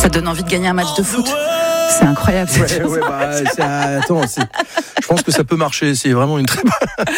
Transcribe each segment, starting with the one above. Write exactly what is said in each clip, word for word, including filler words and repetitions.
Ça donne envie de gagner un match de foot. C'est incroyable. Cette ouais, ouais, bah, c'est, attends, c'est, je pense que ça peut marcher. C'est vraiment une très bonne.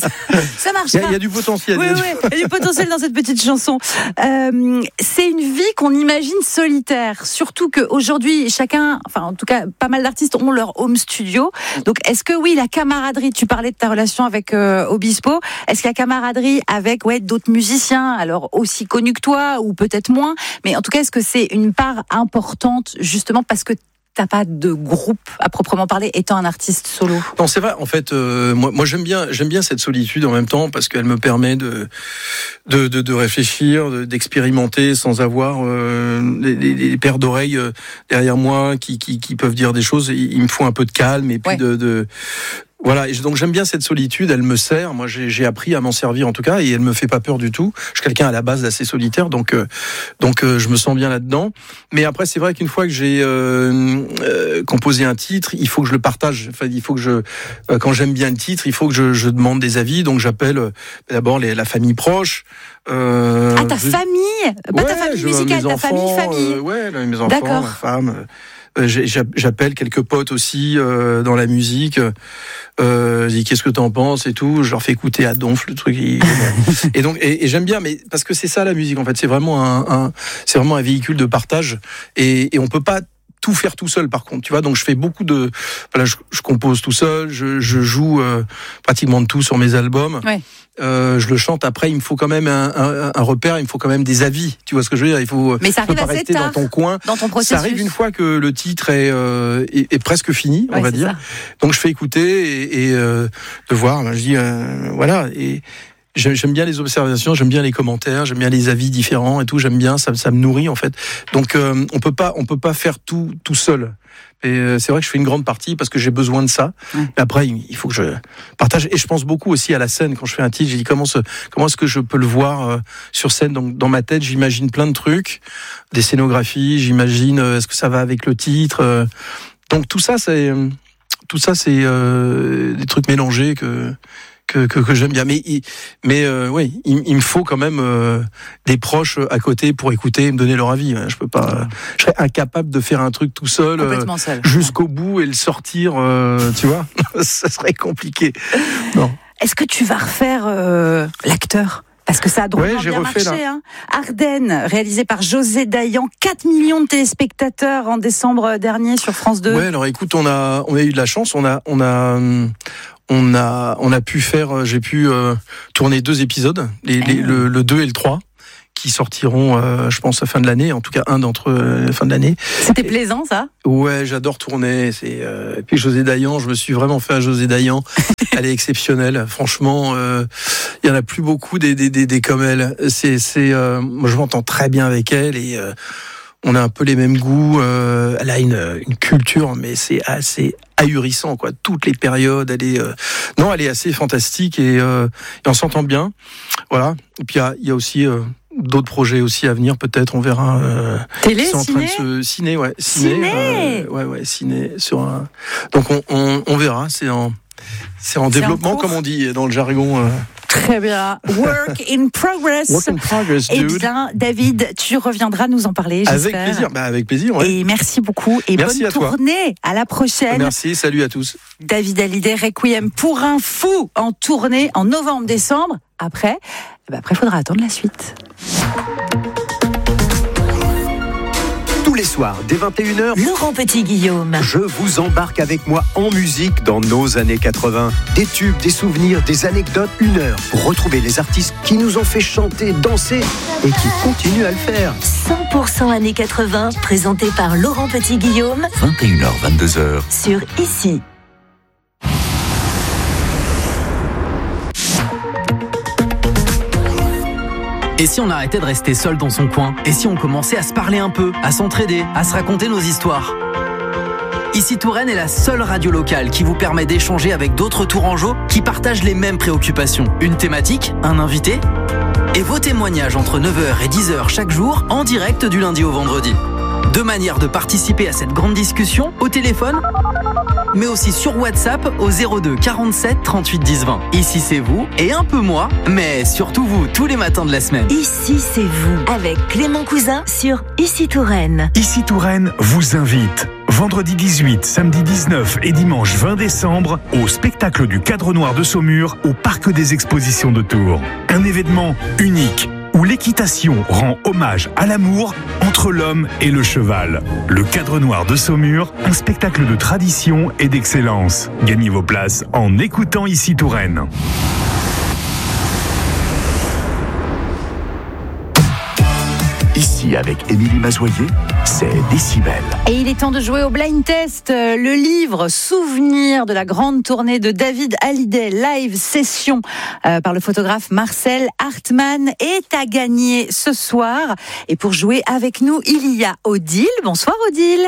Ça marche. Il y, y a du potentiel. Oui, oui, il y a du potentiel dans cette petite chanson. Euh, c'est une vie qu'on imagine solitaire. Surtout qu'aujourd'hui, chacun, enfin, en tout cas, pas mal d'artistes ont leur home studio. Donc, est-ce que oui, la camaraderie, tu parlais de ta relation avec euh, Obispo, est-ce qu'il y a camaraderie avec ouais, d'autres musiciens, alors aussi connus que toi, ou peut-être moins, mais en tout cas, est-ce que c'est une part importante, justement, parce que t'as pas de groupe à proprement parler, étant un artiste solo? Non, c'est vrai. En fait, euh, moi, moi, j'aime bien, j'aime bien cette solitude en même temps parce qu'elle me permet de, de, de, de réfléchir, de, d'expérimenter sans avoir euh, les, les, les paires d'oreilles euh, derrière moi qui, qui, qui peuvent dire des choses. Il, il me faut un peu de calme et puis ouais. de, de Voilà, et donc j'aime bien cette solitude, elle me sert, moi j'ai, j'ai appris à m'en servir en tout cas, et elle me fait pas peur du tout. Je suis quelqu'un à la base d'assez solitaire, donc euh, donc euh, je me sens bien là-dedans. Mais après c'est vrai qu'une fois que j'ai euh, euh, composé un titre, il faut que je le partage. Enfin, il faut que je, euh, quand j'aime bien le titre, il faut que je, je demande des avis. Donc j'appelle euh, d'abord les, la famille proche. Euh, ah ta je... famille, pas ouais, ta famille je, musicale, ta enfants, famille famille. Euh, ouais, mes enfants, D'accord. ma femme. Euh, J'appelle quelques potes aussi euh, dans la musique. Euh, je dis qu'est-ce que t'en penses et tout. Je leur fais écouter à donf le truc. Et, et donc et, et j'aime bien, mais parce que c'est ça la musique en fait. C'est vraiment un, un c'est vraiment un véhicule de partage et, et on peut pas tout faire tout seul par contre, tu vois. Donc je fais beaucoup de, voilà, je, je compose tout seul, je, je joue euh, pratiquement de tout sur mes albums. Ouais. Euh, je le chante. Après, il me faut quand même un, un, un repère, il me faut quand même des avis. Tu vois ce que je veux dire? Il faut. Mais ça arrive pas assez rester tard dans ton coin. Dans ton processus. Ça arrive une fois que le titre est euh, est, est presque fini, on ouais, va dire. Ça. Donc je fais écouter et, et euh, de voir. Ben, je dis euh, voilà et. J'aime bien les observations, j'aime bien les commentaires, j'aime bien les avis différents et tout. J'aime bien, ça, ça me nourrit en fait. Donc euh, on peut pas, on peut pas faire tout tout seul. Et euh, c'est vrai que je fais une grande partie parce que j'ai besoin de ça. Mmh. Mais après, il faut que je partage. Et je pense beaucoup aussi à la scène quand je fais un titre. J'ai dit comment se, comment est-ce que je peux le voir euh, sur scène. Donc dans ma tête, j'imagine plein de trucs, des scénographies. J'imagine euh, est-ce que ça va avec le titre. Euh, donc tout ça, c'est tout ça, c'est euh, des trucs mélangés que. Que, que, que j'aime bien, mais mais euh, oui, il, il me faut quand même euh, des proches à côté pour écouter et me donner leur avis. Je peux pas, je serais incapable de faire un truc tout seul, euh, seul. jusqu'au bout et le sortir, euh, tu vois, ça serait compliqué. Non. Est-ce que tu vas refaire euh, l'acteur? Parce que ça a drôlement ouais, bien refait, marché. Hein. Ardennes, réalisé par José Dayan, quatre millions de téléspectateurs en décembre dernier sur France deux. Ouais, alors écoute, on a on a eu de la chance, on a on a on a on a pu faire, j'ai pu euh, tourner deux épisodes, les, les, le, le deux et le trois. Qui sortiront, euh, je pense, à la fin de l'année. En tout cas, un d'entre eux, à la fin de l'année. C'était et, plaisant, ça? Ouais, j'adore tourner. C'est, euh, et puis José Dayan, je me suis vraiment fait à José Dayan. Elle est exceptionnelle. Franchement, il euh, y en a plus beaucoup des, des, des, des comme elle. C'est, c'est, euh, moi, je m'entends très bien avec elle et euh, on a un peu les mêmes goûts. Euh, elle a une, une culture, mais c'est assez ahurissant, quoi. Toutes les périodes, elle est, euh, non, elle est assez fantastique et, euh, et on s'entend bien. Voilà. Et puis il y a, y a aussi euh, d'autres projets aussi à venir, peut-être, on verra. Euh, Télé, sont en ciné train de se ciné, ouais, ciné, ciné euh, ouais, ouais, ciné sur un. Donc on, on, on verra. C'est en, c'est en c'est développement, en comme on dit dans le jargon. Euh... Très bien. Work in progress. Work in progress, dude. Eh bien, David, tu reviendras nous en parler, j'espère. Avec plaisir. Bah, avec plaisir. Ouais. Et merci beaucoup. Et merci bonne à toi. tournée. À la prochaine. Merci. Salut à tous. David Hallyday, Requiem pour un fou en tournée en novembre-décembre. Après, eh ben après, faudra attendre la suite. Tous les soirs, dès vingt et une heures, Laurent Petit-Guillaume. Je vous embarque avec moi en musique dans nos années quatre-vingts. Des tubes, des souvenirs, des anecdotes, une heure pour retrouver les artistes qui nous ont fait chanter, danser et qui continuent à le faire. cent pour cent années quatre-vingts, présenté par Laurent Petit-Guillaume. vingt et une heures, vingt-deux heures. Sur Ici. Et si on arrêtait de rester seul dans son coin? Et si on commençait à se parler un peu, à s'entraider, à se raconter nos histoires? Ici Touraine est la seule radio locale qui vous permet d'échanger avec d'autres Tourangeaux qui partagent les mêmes préoccupations. Une thématique, un invité, et vos témoignages entre neuf heures et dix heures chaque jour, en direct du lundi au vendredi. Deux manières de participer à cette grande discussion, au téléphone mais aussi sur WhatsApp au zéro deux quarante-sept trente-huit dix vingt. Ici c'est vous et un peu moi, mais surtout vous, tous les matins de la semaine. Ici c'est vous, avec Clément Cousin sur Ici Touraine. Ici Touraine vous invite vendredi dix-huit, samedi dix-neuf et dimanche vingt décembre au spectacle du Cadre Noir de Saumur au Parc des Expositions de Tours. Un événement unique où l'équitation rend hommage à l'amour entre l'homme et le cheval. Le Cadre Noir de Saumur, un spectacle de tradition et d'excellence. Gagnez vos places en écoutant Ici Touraine. Ici, avec Émilie Mazoyer, c'est Décibel. Et il est temps de jouer au blind test. Le livre Souvenir de la grande tournée de David Hallyday, live session euh, par le photographe Marcel Hartmann, est à gagner ce soir. Et pour jouer avec nous, il y a Odile. Bonsoir Odile.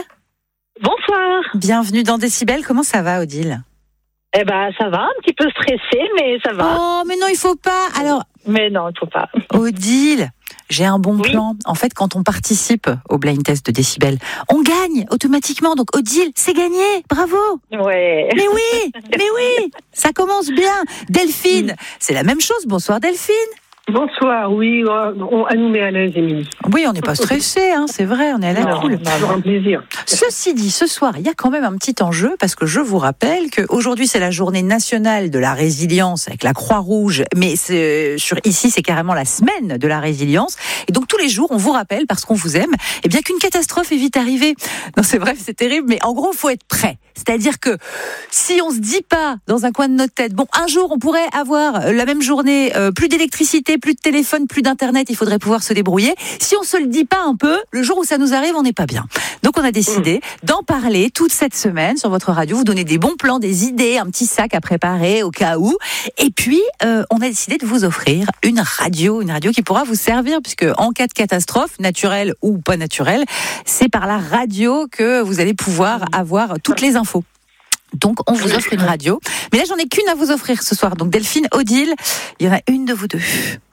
Bonsoir. Bienvenue dans Décibel. Comment ça va Odile ? Eh ben, ça va, un petit peu stressé, mais ça va. Oh, mais non, il faut pas. Alors, mais non, il faut pas. Odile, j'ai un bon oui. plan. En fait, quand on participe au blind test de Décibel, on gagne automatiquement. Donc, Odile, c'est gagné. Bravo. Ouais. Mais oui, mais oui, ça commence bien. Delphine, c'est la même chose. Bonsoir Delphine. Bonsoir, oui, on, elle nous met à l'aise, Émilie. Oui, on n'est pas stressé, hein, c'est vrai, on est à la cool. C'est toujours un plaisir. Ceci dit, ce soir, il y a quand même un petit enjeu, parce que je vous rappelle qu'aujourd'hui, c'est la journée nationale de la résilience avec la Croix-Rouge, mais c'est, sur, ici, c'est carrément la semaine de la résilience. Et donc, tous les jours, on vous rappelle, parce qu'on vous aime, eh bien qu'une catastrophe est vite arrivée. Non, c'est vrai, c'est terrible, mais en gros, il faut être prêt. C'est-à-dire que si on se dit pas dans un coin de notre tête, bon, un jour, on pourrait avoir la même journée, euh, plus d'électricité, plus de téléphone, plus d'internet, il faudrait pouvoir se débrouiller. Si on se le dit pas un peu, le jour où ça nous arrive, on n'est pas bien. Donc on a décidé mmh. d'en parler toute cette semaine sur votre radio, vous donner des bons plans, des idées, un petit sac à préparer au cas où. Et puis euh, on a décidé de vous offrir une radio, une radio qui pourra vous servir, puisque en cas de catastrophe, naturelle ou pas naturelle, c'est par la radio que vous allez pouvoir avoir toutes les infos. Donc, on vous offre une radio. Mais là, j'en ai qu'une à vous offrir ce soir. Donc, Delphine, Odile, il y en a une de vous deux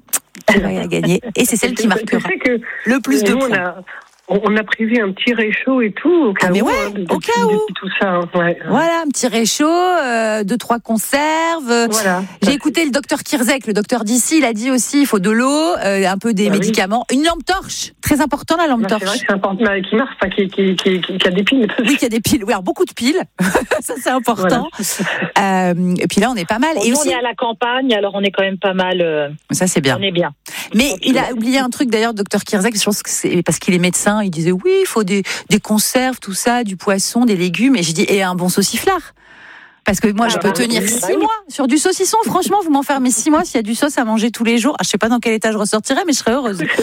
qui va la gagner. Et c'est celle qui marquera que le plus de nous, points. On a, on a prévu un petit réchaud et tout. Au cas ah, mais où, ouais, hein, au cas où. Tout ça, hein, ouais. Voilà, un petit réchaud, euh, deux, trois conserves. Voilà. J'ai écouté le docteur Kirzek, le docteur d'ici, il a dit aussi, il faut de l'eau, euh, un peu des bah médicaments. Oui. Une lampe torche. Très important, la lampe bah, torche. C'est vrai que c'est important, mais qui marche, enfin, qui, qui, qui, qui, qui a des piles. Oui, qui a des piles. Oui, alors beaucoup de piles. Ça, c'est important. Voilà. Euh, et puis là, on est pas mal. Bon, et nous, aussi... on est à la campagne, alors on est quand même pas mal. Euh... Ça, c'est bien. On est bien. Mais il a oublié un truc d'ailleurs, docteur Kirzek, je pense que c'est parce qu'il est médecin, il disait oui, il faut des, des conserves, tout ça, du poisson, des légumes, et j'ai dit, et un bon sauciflard. Parce que moi, ah je peux bah tenir oui, six bah oui. mois sur du saucisson. Franchement, vous m'enfermez six mois s'il y a du sauce à manger tous les jours. Ah, je sais pas dans quel état je ressortirais, mais je serais heureuse. Donc,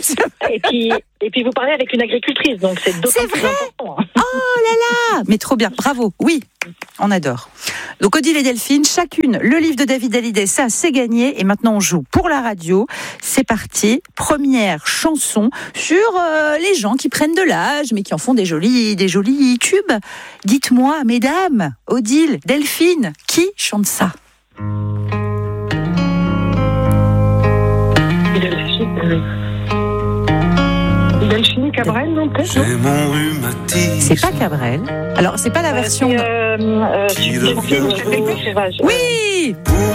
et puis, et puis vous parlez avec une agricultrice, donc c'est d'autant c'est plus vrai. important. Oh là là, mais trop bien, bravo. Oui, on adore. Donc Odile et Delphine, chacune le livre de David Hallyday, ça c'est gagné. Et maintenant on joue pour la radio. C'est parti. Première chanson sur euh, les gens qui prennent de l'âge, mais qui en font des jolis, des jolis tubes. Dites-moi, mesdames, Odile, Delphine, qui chante ça? Delphine Cabrel, non peut-être? J'ai mon rhumatisme. C'est pas Cabrel. Alors c'est pas la version. Euh, euh, Qui devient oui.